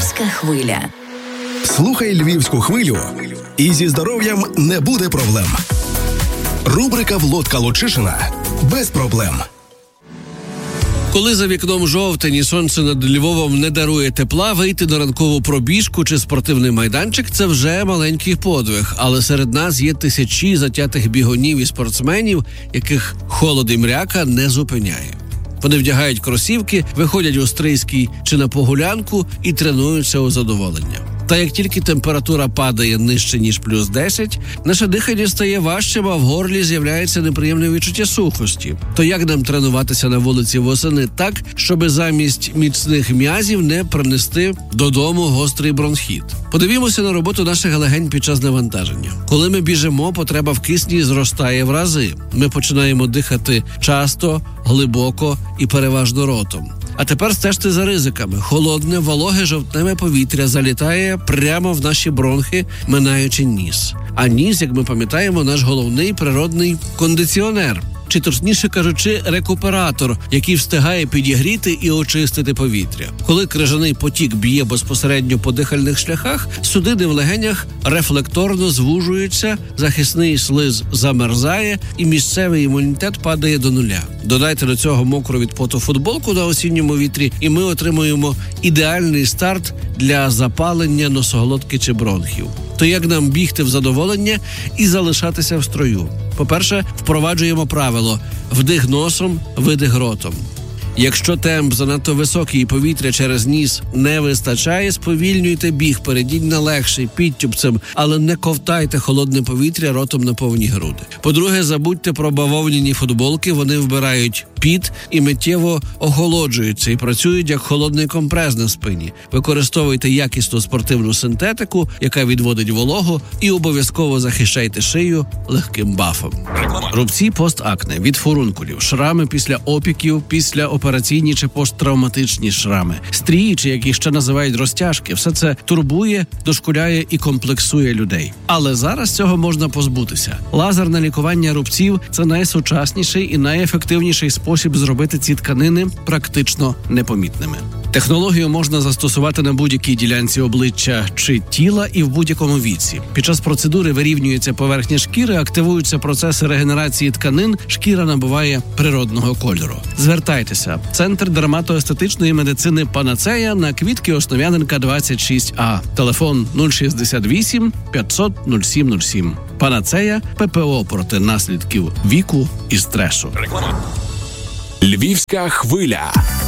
Львівська хвиля. Слухай Львівську хвилю, і зі здоров'ям не буде проблем. Рубрика «Володька Лучишина» без проблем. Коли за вікном жовтень і сонце над Львовом не дарує тепла, вийти на ранкову пробіжку чи спортивний майданчик – це вже маленький подвиг. Але серед нас є тисячі затятих бігунів і спортсменів, яких холод і мряка не зупиняє. Вони вдягають кросівки, виходять у Стрийський чи на Погулянку і тренуються у задоволення. Та як тільки температура падає нижче, ніж плюс 10, наше дихання стає важчим, а в горлі з'являється неприємне відчуття сухості. То як нам тренуватися на вулиці восени так, щоб замість міцних м'язів не принести додому гострий бронхіт? Подивімося на роботу наших легень під час навантаження. Коли ми біжимо, потреба в кисні зростає в рази. Ми починаємо дихати часто, глибоко і переважно ротом. А тепер стежте за ризиками. Холодне, вологе жовтневе повітря залітає прямо в наші бронхи, минаючи ніс. А ніс, як ми пам'ятаємо, наш головний природний кондиціонер. Чи точніше кажучи, рекуператор, який встигає підігріти і очистити повітря. Коли крижаний потік б'є безпосередньо по дихальних шляхах, судини в легенях рефлекторно звужуються, захисний слиз замерзає і місцевий імунітет падає до нуля. Додайте до цього мокру від поту футболку на осінньому вітрі, і ми отримуємо ідеальний старт для запалення носоглотки чи бронхів. То як нам бігти в задоволення і залишатися в строю? По-перше, впроваджуємо правило «вдих носом, видих ротом». Якщо темп занадто високий і повітря через ніс не вистачає, сповільнюйте біг, перейдіть на легший, підтюпцем, але не ковтайте холодне повітря ротом на повні груди. По-друге, забудьте про бавовняні футболки, вони вбирають піт і миттєво охолоджуються і працюють як холодний компрес на спині. Використовуйте якісну спортивну синтетику, яка відводить вологу, і обов'язково захищайте шию легким бафом. Рубці постакне від фурункулів, шрами після опіків, після операційні чи посттравматичні шрами, стрії, чи які ще називають розтяжки. Все це турбує, дошкуляє і комплексує людей. Але зараз цього можна позбутися. Лазерне лікування рубців – це найсучасніший і найефективніший спосіб зробити ці тканини практично непомітними. Технологію можна застосувати на будь-якій ділянці обличчя чи тіла і в будь-якому віці. Під час процедури вирівнюється поверхня шкіри, активуються процеси регенерації тканин, шкіра набуває природного кольору. Звертайтеся. Центр дерматоестетичної медицини «Панацея» на Квітки Основ'яненка, 26А. Телефон 068 500 0707. «Панацея» – ППО проти наслідків віку і стресу. Львівська хвиля.